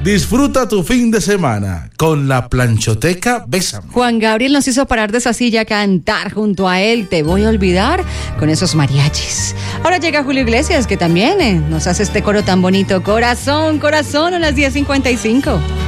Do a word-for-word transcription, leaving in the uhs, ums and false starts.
Disfruta tu fin de semana con la Planchoteca Bésame. Juan Gabriel nos hizo parar de esa silla a cantar junto a él. Te voy a olvidar con esos mariachis. Ahora llega Julio Iglesias, que también eh, nos hace este coro tan bonito. Corazón, corazón, a las diez cincuenta y cinco.